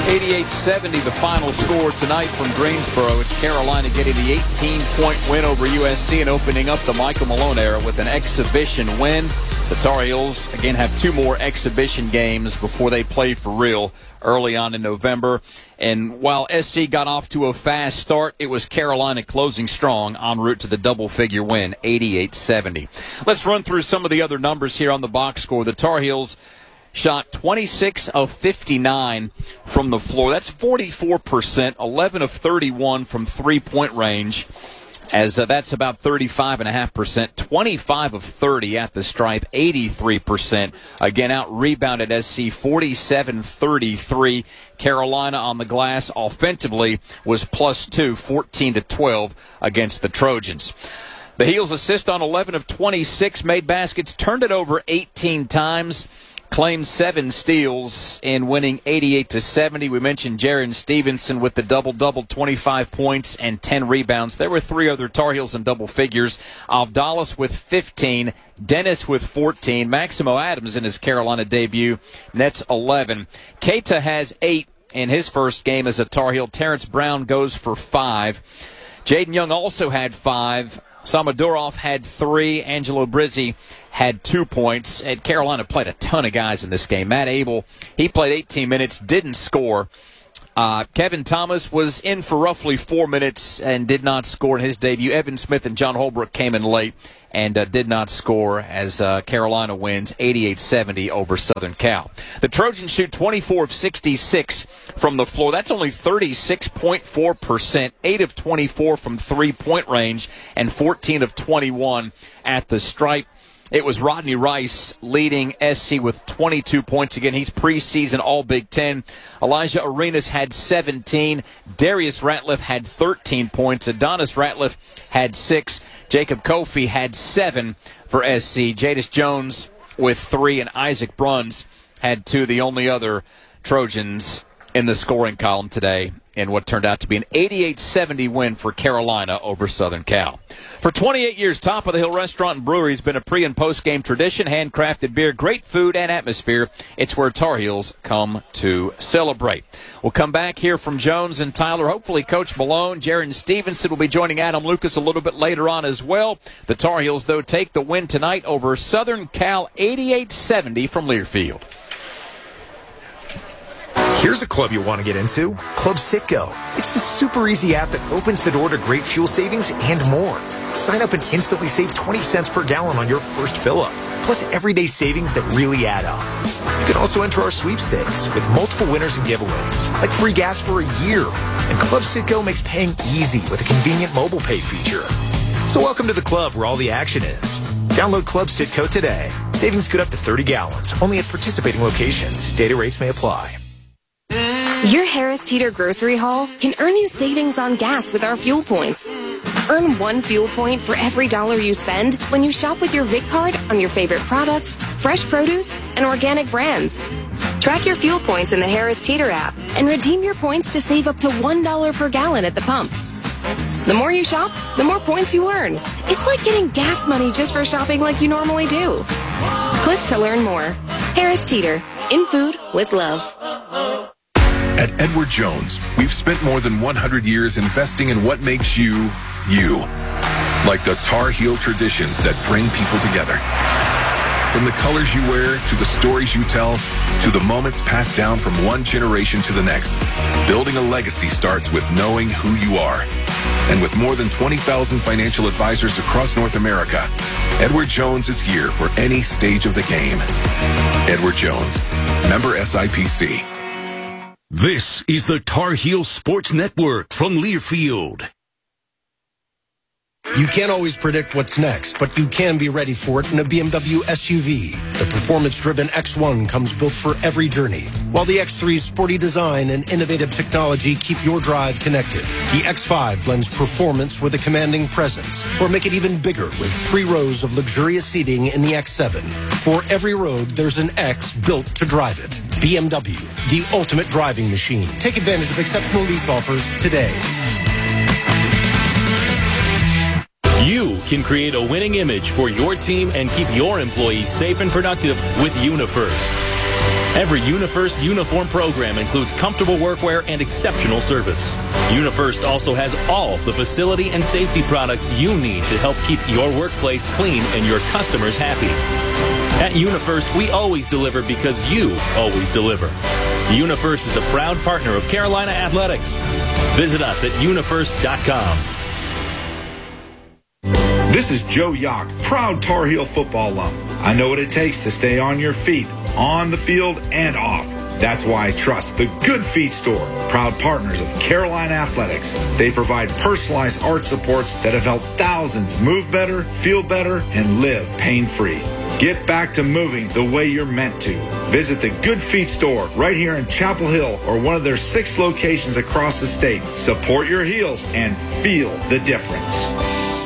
88-70, the final score tonight from Greensboro. It's Carolina getting the 18-point win over USC and opening up the Michael Malone era with an exhibition win. The Tar Heels, again, have two more exhibition games before they play for real early on in November. And while SC got off to a fast start, it was Carolina closing strong en route to the double-figure win, 88-70. Let's run through some of the other numbers here on the box score. The Tar Heels shot 26 of 59 from the floor. That's 44%, 11 of 31 from three-point range, as that's about 35.5%, 25 of 30 at the stripe, 83%. Again, out-rebounded SC 47-33. Carolina on the glass offensively was +2, 14-12 against the Trojans. The Heels assist on 11 of 26, made baskets, turned it over 18 times. Claimed 7 steals in winning 88-70. We mentioned Jaron Stevenson with the double-double, 25 points and 10 rebounds. There were 3 other Tar Heels in double figures. Avdalas with 15, Dennis with 14, Maximo Adams in his Carolina debut nets 11. Keita has 8 in his first game as a Tar Heel. Terrence Brown goes for 5. Jaden Young also had 5. Samadorov had 3. Angelo Brizzi had 2 points. And Carolina played a ton of guys in this game. Matt Abel, he played 18 minutes, didn't score. Kevin Thomas was in for roughly 4 minutes and did not score in his debut. Evan Smith and John Holbrook came in late and did not score as Carolina wins 88-70 over Southern Cal. The Trojans shoot 24 of 66 from the floor. That's only 36.4%, 8 of 24 from three-point range, and 14 of 21 at the stripe. It was Rodney Rice leading SC with 22 points. Again, he's preseason All-Big Ten. Elijah Arenas had 17. Darius Ratliff had 13 points. Adonis Ratliff had 6. Jacob Kofi had 7 for SC. Jadis Jones with 3, and Isaac Bruns had 2, the only other Trojans in the scoring column today in what turned out to be an 88-70 win for Carolina over Southern Cal. For 28 years, Top of the Hill Restaurant and Brewery has been a pre- and post-game tradition, handcrafted beer, great food, and atmosphere. It's where Tar Heels come to celebrate. We'll come back here from Jones and Tyler. Hopefully Coach Malone, Jaron Stevenson will be joining Adam Lucas a little bit later on as well. The Tar Heels, though, take the win tonight over Southern Cal 88-70 from Learfield. Here's a club you want to get into, Club Citgo. It's the super easy app that opens the door to great fuel savings and more. Sign up and instantly save 20 cents per gallon on your first fill-up, plus everyday savings that really add up. You can also enter our sweepstakes with multiple winners and giveaways, like free gas for a year. And Club Citgo makes paying easy with a convenient mobile pay feature. So welcome to the club where all the action is. Download Club Citgo today. Savings good up to 30 gallons, only at participating locations. Data rates may apply. Your Harris Teeter grocery haul can earn you savings on gas with our fuel points. Earn 1 fuel point for every $1 you spend when you shop with your Vic card on your favorite products, fresh produce, and organic brands. Track your fuel points in the Harris Teeter app and redeem your points to save up to $1 per gallon at the pump. The more you shop, the more points you earn. It's like getting gas money just for shopping like you normally do. Click to learn more. Harris Teeter, in food with love. At Edward Jones, we've spent more than 100 years investing in what makes you, you. Like the Tar Heel traditions that bring people together. From the colors you wear, to the stories you tell, to the moments passed down from one generation to the next. Building a legacy starts with knowing who you are. And with more than 20,000 financial advisors across North America, Edward Jones is here for any stage of the game. Edward Jones, member SIPC. This is the Tar Heel Sports Network from Learfield. You can't always predict what's next, but you can be ready for it in a BMW SUV. The performance-driven X1 comes built for every journey, while the X3's sporty design and innovative technology keep your drive connected. The X5 blends performance with a commanding presence, or make it even bigger with 3 rows of luxurious seating in the X7. For every road, there's an X built to drive it. BMW, the ultimate driving machine. Take advantage of exceptional lease offers today. You can create a winning image for your team and keep your employees safe and productive with UniFirst. Every UniFirst uniform program includes comfortable workwear and exceptional service. UniFirst also has all the facility and safety products you need to help keep your workplace clean and your customers happy. At UniFirst, we always deliver because you always deliver. UniFirst is a proud partner of Carolina Athletics. Visit us at unifirst.com. This is Joe Yock, proud Tar Heel football alum. I know what it takes to stay on your feet, on the field and off. That's why I trust the Good Feet Store, proud partners of Carolina Athletics. They provide personalized arch supports that have helped thousands move better, feel better, and live pain-free. Get back to moving the way you're meant to. Visit the Good Feet Store right here in Chapel Hill or one of their 6 locations across the state. Support your heels and feel the difference.